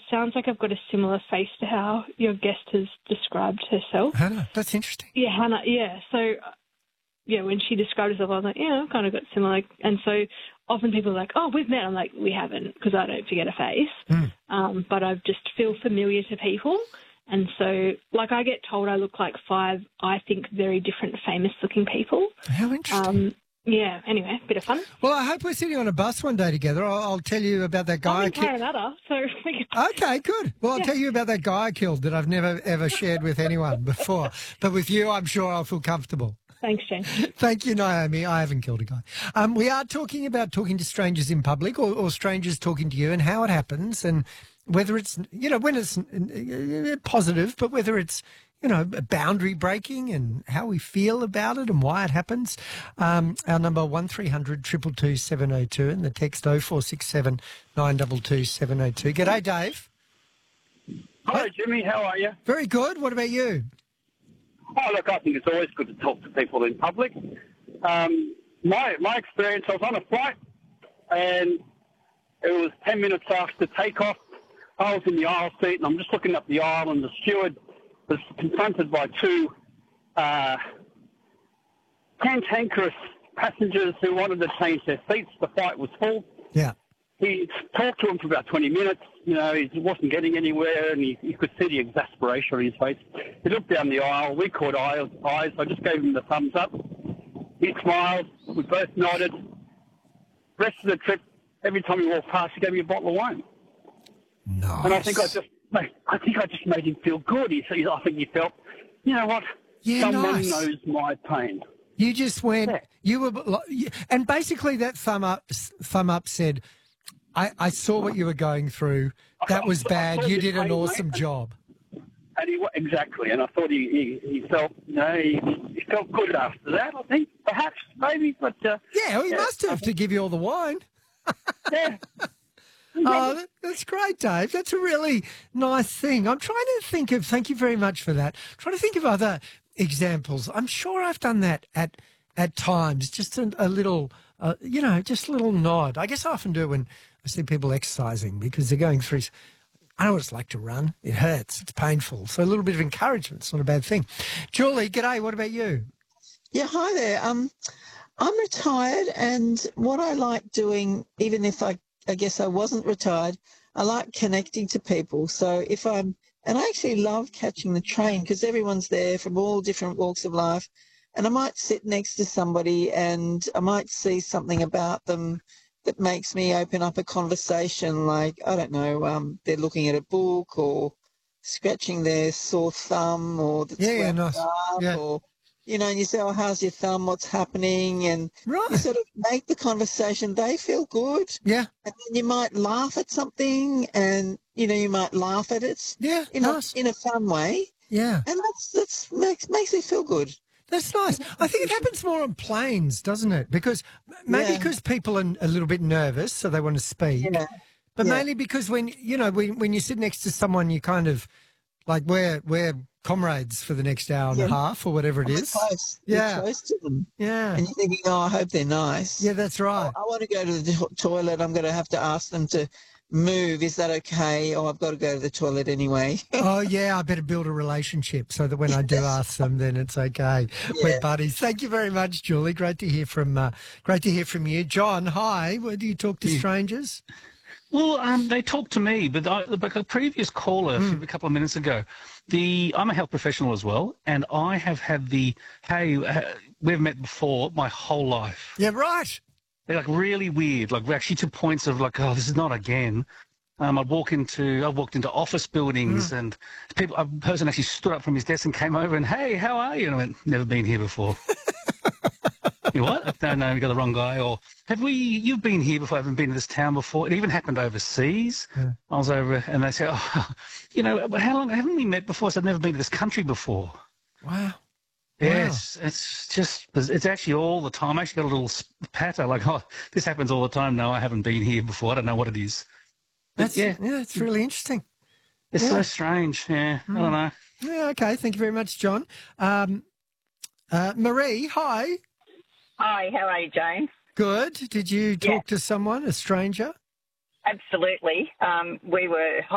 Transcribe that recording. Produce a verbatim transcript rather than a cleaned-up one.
sounds like I've got a similar face to how your guest has described herself. Hannah, that's interesting. Yeah, Hannah, yeah. So, uh, yeah, when she described herself, I was like, yeah, I've kind of got similar. And so often people are like, oh, we've met. I'm like, we haven't, because I don't forget a face. Mm. Um, but I just feel familiar to people. And so, like, I get told I look like five, I think, very different famous-looking people. How interesting. Um, yeah, anyway, bit of fun. Well, I hope we're sitting on a bus one day together. I'll, I'll tell you about that guy. I'm in I ki- Parramatta, so... Okay, good. Well, I'll Yeah. tell you about that guy I killed that I've never, ever shared with anyone before. But with you, I'm sure I'll feel comfortable. Thanks, Jane. Thank you, Naomi. I haven't killed a guy. Um, we are talking about talking to strangers in public or, or strangers talking to you and how it happens and whether it's, you know, when it's uh, positive, but whether it's, you know, boundary breaking and how we feel about it and why it happens. Um, our number one three hundred two two two seven oh two and the text oh four six seven nine two two seven oh two. G'day, Dave. Hi, Jimmy. How are you? Very good. What about you? Oh, look, I think it's always good to talk to people in public. Um, my my experience, I was on a flight, and it was ten minutes after takeoff. I was in the aisle seat, and I'm just looking up the aisle, and the steward was confronted by two uh, cantankerous passengers who wanted to change their seats. The flight was full. Yeah. He talked to him for about twenty minutes. You know, he wasn't getting anywhere, and he, you could see the exasperation on his face. He looked down the aisle. We caught eyes. eyes. I just gave him the thumbs up. He smiled. We both nodded. Rest of the trip, every time he walked past, he gave me a bottle of wine. Nice. And I think I just, mate, I think I just made him feel good. He, he I think he felt, you know what? Yeah, Someone nice. knows my pain. You just went, Yeah. you were, and basically that thumb up, thumb up said, I, I saw what you were going through. That was I bad. saw You your did an pain, awesome mate. job. And he, exactly. And I thought he, he, he felt, you know, he, he felt good after that, I think. Perhaps, maybe, but... Uh, Yeah, well, he yeah, must have to give you all the wine. Yeah. Oh, that, that's great, Dave. That's a really nice thing. I'm trying to think of, thank you very much for that. I'm trying to think of other examples. I'm sure I've done that at at times, just a, a little, uh, you know, just a little nod. I guess I often do when I see people exercising because they're going through, I know what it's like to run. It hurts. It's painful. So a little bit of encouragement is not a bad thing. Julie, g'day. What about you? Yeah, hi there. Um, I'm retired, and what I like doing, even if I, I guess I wasn't retired, I like connecting to people. So if I'm, and I actually love catching the train because everyone's there from all different walks of life, and I might sit next to somebody and I might see something about them that makes me open up a conversation. Like, I don't know, um, they're looking at a book or scratching their sore thumb or that's Yeah, yeah, wrapped nice. up, Yeah. or you know, and you say, oh, how's your thumb? What's happening? And Right. you sort of make the conversation. They feel good. Yeah. And then you might laugh at something and, you know, you might laugh at it Yeah, in, nice. a, in a fun way. Yeah. And that's, that's makes, makes me feel good. That's nice. I think it happens more on planes, doesn't it? Because maybe Yeah. because people are a little bit nervous, so they want to speak. Yeah. But Yeah. mainly because when you know when when you sit next to someone, you kind of like we're we're comrades for the next hour and a Yeah. half or whatever it You're is. close. Yeah. You're close to them. Yeah. And you're thinking, oh, I hope they're nice. Yeah, that's right. I want to go to the to- toilet. I'm going to have to ask them to move. Is that okay? Oh, I've got to go to the toilet anyway. Oh yeah, I better build a relationship so that when I do ask them, then it's okay. We're Yeah. buddies. Thank you very much, Julie. Great to hear from. Uh, great to hear from you, John. Hi. Where do you talk to strangers? Well, um, they talked to me, but I, like a previous caller Mm. a couple of minutes ago, the I'm a health professional as well, and I have had the, hey, uh, we've met before my whole life. Yeah, right. They're like really weird, like actually to points of like, oh, this is not again. Um, I'd walk into, I walked into office buildings Mm. and people, a person actually stood up from his desk and came over and, hey, how are you? And I went, never been here before. You know what? No, no, we got the wrong guy. Or have we? You've been here before. I haven't been to this town before. It even happened overseas. Yeah. I was over, and they said, "Oh, you know, how long haven't we met before?" I said, "I've never been to this country before." Wow. Yes, it's just, it's actually all the time. I actually got a little patter like, "Oh, this happens all the time." No, I haven't been here before. I don't know what it is. But That's yeah, yeah, that's really interesting. it's yeah. so strange. Yeah, I don't know. Yeah, okay. Thank you very much, John. Um, uh, Marie, hi. Hi, how are you, Jane? Good. Did you talk Yeah. to someone, a stranger? Absolutely. Um, we were